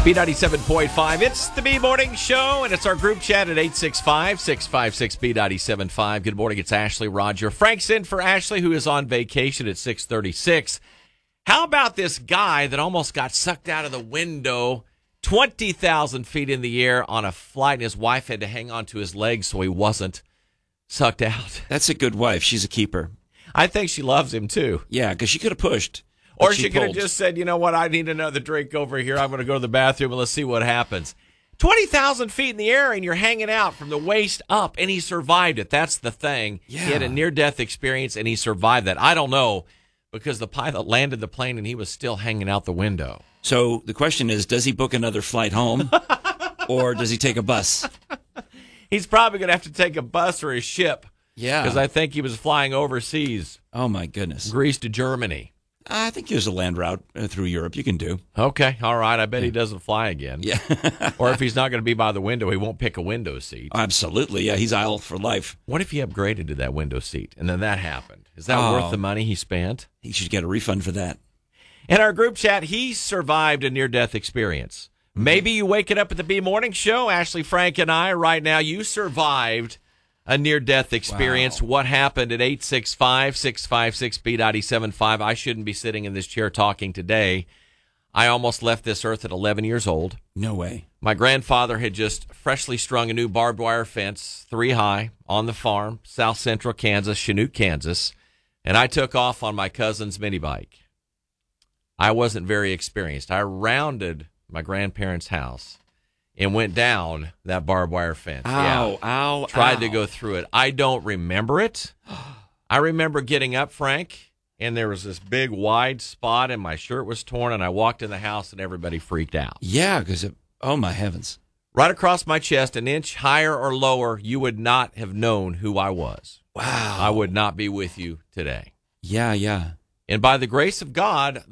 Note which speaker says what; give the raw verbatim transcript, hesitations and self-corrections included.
Speaker 1: B ninety-seven point five, it's the B Morning Show, and it's our group chat at eight six five, six five six, B nine seven five. Good morning, it's Ashley, Roger. Frank's in for Ashley, who is on vacation at six thirty-six. How about this guy that almost got sucked out of the window twenty thousand feet in the air on a flight, and his wife had to hang on to his legs so he wasn't sucked out?
Speaker 2: That's a good wife. She's a keeper.
Speaker 1: I think she loves him, too.
Speaker 2: Yeah, because she could have pushed.
Speaker 1: Or she, she could have just said, you know what, I need another drink over here. I'm going to go to the bathroom and let's see what happens. twenty thousand feet in the air and you're hanging out from the waist up, and he survived it. That's the thing.
Speaker 2: Yeah.
Speaker 1: He had a near-death experience, and he survived that. I don't know, because the pilot landed the plane and he was still hanging out the window.
Speaker 2: So the question is, does he book another flight home or does he take a bus?
Speaker 1: He's probably going to have to take a bus or a ship.
Speaker 2: Yeah.
Speaker 1: Because I think he was flying overseas.
Speaker 2: Oh, my goodness.
Speaker 1: Greece to Germany.
Speaker 2: I think there's a land route uh, through Europe you can do.
Speaker 1: Okay, all right. I bet he doesn't fly again.
Speaker 2: Yeah.
Speaker 1: Or if he's not going to be by the window, he won't pick a window seat.
Speaker 2: Absolutely. Yeah, he's aisle for life.
Speaker 1: What if he upgraded to that window seat and then that happened? Is that
Speaker 2: Oh.
Speaker 1: worth the money he spent?
Speaker 2: He should get a refund for that.
Speaker 1: In our group chat, he survived a near-death experience. Mm-hmm. Maybe you wake it up at the B Morning Show, Ashley, Frank, and I, right now, you survived a near-death experience.
Speaker 2: Wow.
Speaker 1: What happened at eight six five, six five six, B nine seven five? I shouldn't be sitting in this chair talking today. I almost left this earth at eleven years old.
Speaker 2: No way.
Speaker 1: My grandfather had just freshly strung a new barbed wire fence, three high, on the farm, south central Kansas, Chinook, Kansas, and I took off on my cousin's mini bike. I wasn't very experienced. I rounded my grandparents' house and went down that barbed wire fence.
Speaker 2: Ow,
Speaker 1: yeah.
Speaker 2: ow,
Speaker 1: Tried
Speaker 2: ow.
Speaker 1: to go through it. I don't remember it. I remember getting up, Frank, and there was this big wide spot, and my shirt was torn, and I walked in the house, and everybody freaked out.
Speaker 2: Yeah, because, oh, my heavens.
Speaker 1: Right across my chest, an inch higher or lower, you would not have known who I was.
Speaker 2: Wow.
Speaker 1: I would not be with you today.
Speaker 2: Yeah, yeah.
Speaker 1: And by the grace of God,